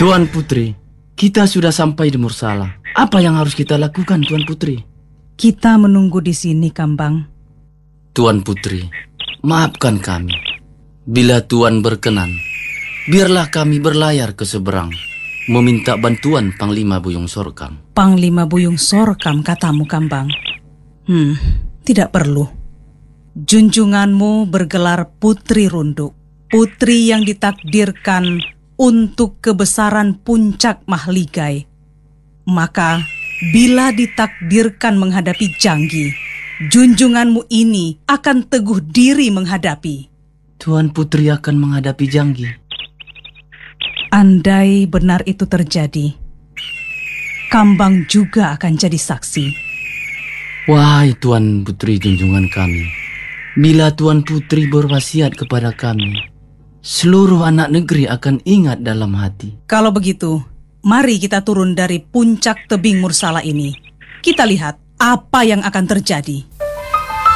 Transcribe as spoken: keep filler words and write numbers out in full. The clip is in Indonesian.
Tuan Putri, kita sudah sampai di Mursala. Apa yang harus kita lakukan, Tuan Putri? Kita menunggu di sini, Kambang. Tuan Putri, maafkan kami. Bila Tuan berkenan, biarlah kami berlayar ke seberang, meminta bantuan Panglima Buyung Sorkam. Panglima Buyung Sorkam, katamu, Kambang. Hmm, tidak perlu. Junjunganmu bergelar Putri Runduk, putri yang ditakdirkan untuk kebesaran puncak Mahligai. Maka, bila ditakdirkan menghadapi Janggi, junjunganmu ini akan teguh diri menghadapi. Tuan Putri akan menghadapi Janggi. Andai benar itu terjadi, Kambang juga akan jadi saksi. Wahai Tuan Putri junjungan kami, bila Tuan Putri berwasiat kepada kami, seluruh anak negeri akan ingat dalam hati. Kalau begitu, mari kita turun dari puncak tebing Mursala ini. Kita lihat apa yang akan terjadi.